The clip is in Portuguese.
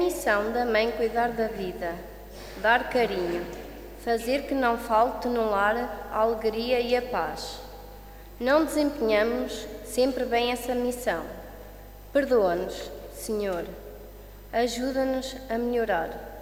missão da mãe cuidar da vida, dar carinho, fazer que não falte no lar a alegria e a paz. Não desempenhamos sempre bem essa missão. Perdoa-nos, Senhor. Ajuda-nos a melhorar.